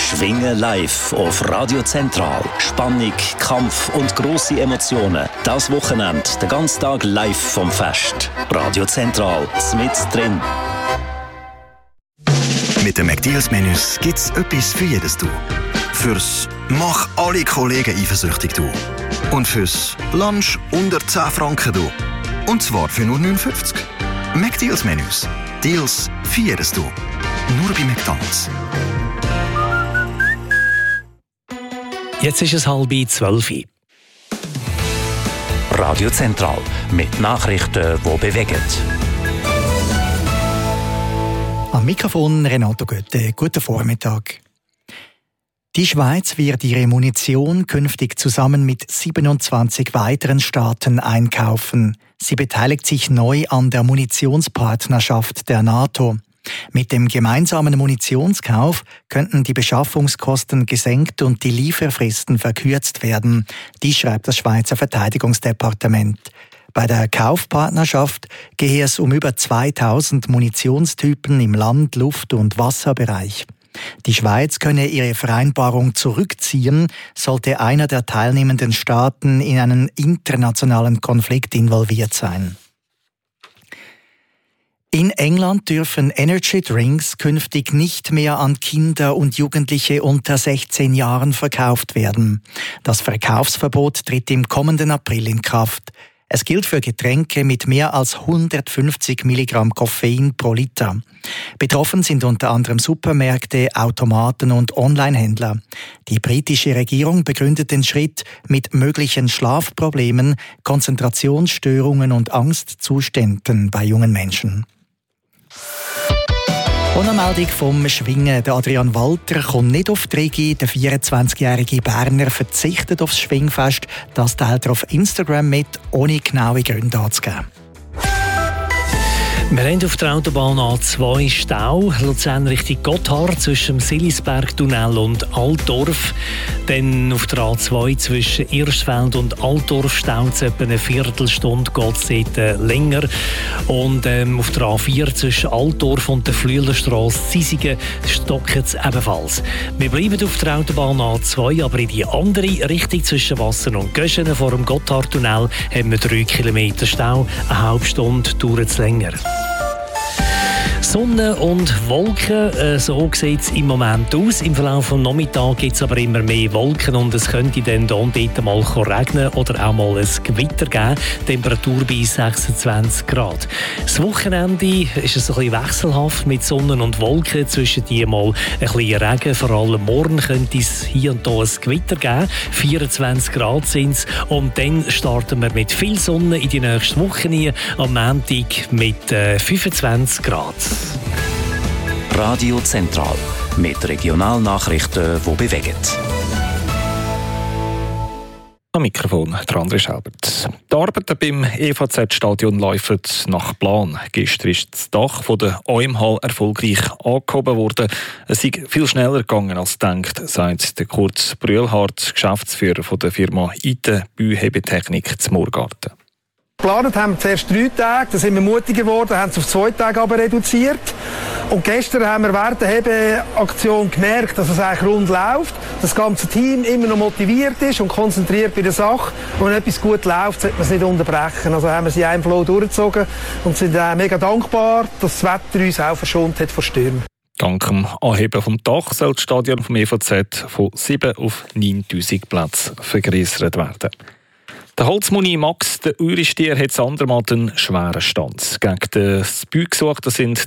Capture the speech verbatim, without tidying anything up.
Schwingen live auf Radio Zentral. Spannung, Kampf und grosse Emotionen. Das Wochenende, den ganzen Tag live vom Fest. Radio Zentral, mit drin. Mit den McDeals-Menüs gibt's etwas für jedes Du. Fürs «Mach alle Kollegen eifersüchtig» Du. Und fürs «Lunch unter zehn Franken» Du. Und zwar für nur neun fünfzig. McDeals-Menüs. Deals für jedes Du. Nur bei McDonald's. Jetzt ist es halb zwölf. Radio Zentral mit Nachrichten, die bewegen. Am Mikrofon Renato Götte. Guten Vormittag. Die Schweiz wird ihre Munition künftig zusammen mit siebenundzwanzig weiteren Staaten einkaufen. Sie beteiligt sich neu an der Munitionspartnerschaft der NATO. Mit dem gemeinsamen Munitionskauf könnten die Beschaffungskosten gesenkt und die Lieferfristen verkürzt werden. Dies schreibt das Schweizer Verteidigungsdepartement. Bei der Kaufpartnerschaft gehe es um über zweitausend Munitionstypen im Land-, Luft- und Wasserbereich. Die Schweiz könne ihre Vereinbarung zurückziehen, sollte einer der teilnehmenden Staaten in einen internationalen Konflikt involviert sein. In England dürfen Energy Drinks künftig nicht mehr an Kinder und Jugendliche unter sechzehn Jahren verkauft werden. Das Verkaufsverbot tritt im kommenden April in Kraft. Es gilt für Getränke mit mehr als hundertfünfzig Milligramm Koffein pro Liter. Betroffen sind unter anderem Supermärkte, Automaten und Onlinehändler. Die britische Regierung begründet den Schritt mit möglichen Schlafproblemen, Konzentrationsstörungen und Angstzuständen bei jungen Menschen. Und eine Meldung vom Schwingen. Der Adrian Walter kommt nicht auf die Regie. Der vierundzwanzigjährige Berner verzichtet aufs Schwingfest. Das teilt er auf Instagram mit, ohne genaue Gründe anzugeben. Wir haben auf der Autobahn A zwei Stau, Luzern Richtung Gotthard zwischen dem Silisberg-Tunnel und Altdorf. Dann auf der A zwei zwischen Irschfeld und Altdorf staut es etwa eine Viertelstunde, geht es dort länger. Und ähm, auf der A vier zwischen Altdorf und der Flüelerstrasse Zisingen stockt es ebenfalls. Wir bleiben auf der Autobahn A zwei, aber in die andere Richtung zwischen Wassen und Göschenen vor dem Gotthard-Tunnel haben wir drei Kilometer Stau. Eine halbe Stunde dauert es länger. Sonne und Wolken, äh, so sieht es im Moment aus. Im Verlauf des Nachmittags gibt es aber immer mehr Wolken und es könnte dann hier und dort mal regnen oder auch mal ein Gewitter geben. Temperatur bei sechsundzwanzig Grad. Das Wochenende ist es ein bisschen wechselhaft mit Sonne und Wolken. Zwischen die mal ein bisschen Regen. Vor allem morgen könnte es hier und da ein Gewitter geben. vierundzwanzig Grad sind es. Und dann starten wir mit viel Sonne in die nächste Woche hier. Am Montag mit äh, fünfundzwanzig Grad. Radio Zentral mit Regionalnachrichten, die bewegen. Am Mikrofon der André Schelbert. Die Arbeiten beim E V Z-Stadion laufen nach Plan. Gestern ist das Dach von der O M H erfolgreich angehoben worden. Es ist viel schneller gegangen als gedacht, sagt der Kurt Brühlhardt, Geschäftsführer von der Firma I T E Bühebetechnik zu Murgarten. Geplant haben wir zuerst drei Tage, da sind wir mutiger geworden, haben es auf zwei Tage aber reduziert. Und gestern haben wir während der Hebeaktion gemerkt, dass es eigentlich rund läuft, das ganze Team immer noch motiviert ist und konzentriert bei der Sache. Und wenn etwas gut läuft, sollte man es nicht unterbrechen. Also haben wir sie in einem Flow durchgezogen und sind auch mega dankbar, dass das Wetter uns auch verschont hat vor Stürmen. Dank dem Anheben vom Dach soll das Stadion vom E V Z von sieben auf neuntausend Plätze vergrößert werden. Der Holzmuni Max, der Uristier, hat andermal einen schweren Stand. Gegen das Baugesuch sind